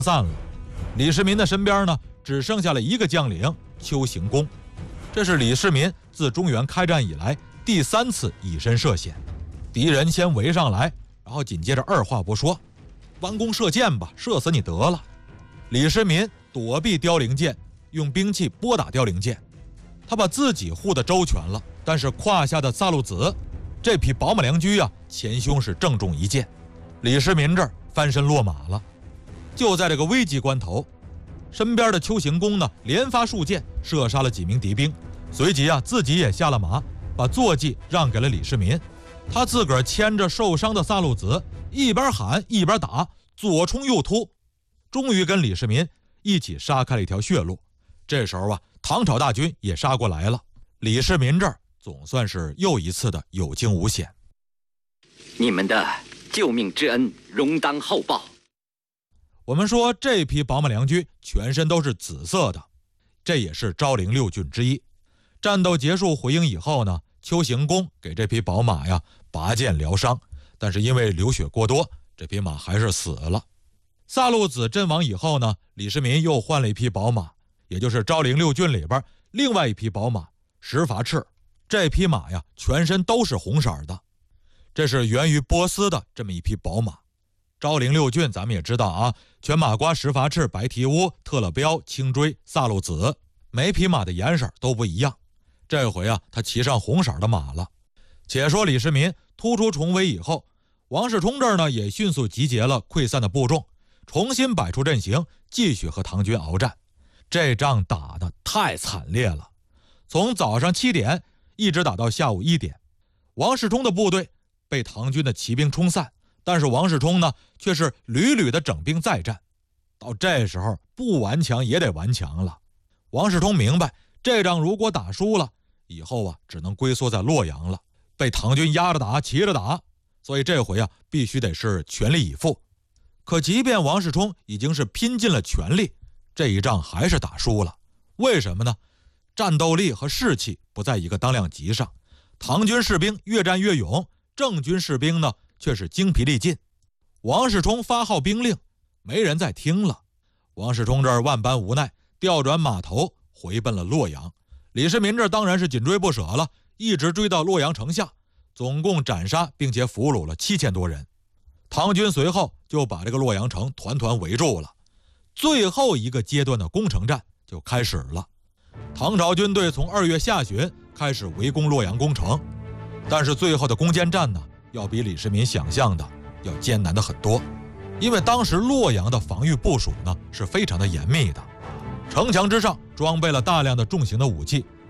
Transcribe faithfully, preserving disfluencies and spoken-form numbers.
散了。李世民的身边呢，只剩下了一个将领丘行恭。这是李世民自中原开战以来第三次以身涉险。敌人先围上来，然后紧接着二话不说，弯弓射箭吧，射死你得了。李世民躲避凋零箭，用兵器拨打凋零箭，他把自己护得周全了，但是胯下的萨路子这匹宝马良驹啊，前胸是正中一箭，李世民这儿翻身落马了。就在这个危急关头，身边的丘行恭呢，连发数箭射杀了几名敌兵，随即啊自己也下了马，把坐骑让给了李世民。他自个儿牵着受伤的萨路子，一边喊一边打，左冲右突，终于跟李世民一起杀开了一条血路。这时候啊，唐朝大军也杀过来了，李世民这儿总算是又一次的有惊无险。 你们的救命之恩，容当厚报。 我们说这匹宝马良驹全身都是紫色的，这也是昭陵六骏之一。战斗结束回营以后呢，丘行恭给这匹宝马呀拔剑疗伤，但是因为流血过多，这匹马还是死了。萨路子阵亡以后呢，李世民又换了一匹宝马，也就是昭陵六骏里边另外一匹宝马石伐赤。这匹马呀全身都是红色的，这是源于波斯的这么一匹宝马。昭陵六骏咱们也知道啊，犬马瓜、石伐赤、白蹄乌、特勒彪、青锥、萨路子，每匹马的颜色都不一样。这回啊，他骑上红色的马了。且说李世民突出重围以后，王世充这儿呢也迅速集结了溃散的部众，重新摆出阵型，继续和唐军鏖战。这仗打得太惨烈了，从早上七点一直打到下午一点。王世充的部队被唐军的骑兵冲散，但是王世充呢却是屡屡的整兵再战。到这时候不顽强也得顽强了。王世充明白，这仗如果打输了，以后啊只能龟缩在洛阳了，被唐军压着打，骑着打，所以这回啊必须得是全力以赴。可即便王世充已经是拼尽了全力，这一仗还是打输了。为什么呢？战斗力和士气不在一个当量级上，唐军士兵越战越勇，郑军士兵呢却是精疲力尽。王世充发号兵令，没人再听了。王世充这儿万般无奈，调转马头回奔了洛阳。李世民这当然是紧追不舍了，一直追到洛阳城下，总共斩杀并且俘虏了七千多人。唐军随后就把这个洛阳城团团围住了。最后一个阶段的攻城战就开始了。唐朝军队从二月下旬开始围攻洛阳攻城，但是最后的攻坚战呢，要比李世民想象的要艰难的很多。因为当时洛阳的防御部署呢是非常的严密的，城墙之上装备了大量的重型的武器，